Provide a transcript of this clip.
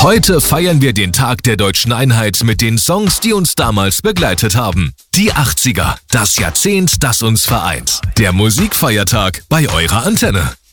Heute feiern wir den Tag der deutschen Einheit mit den Songs, die uns damals begleitet haben. Die 80er, das Jahrzehnt, das uns vereint. Der Musikfeiertag bei eurer Antenne.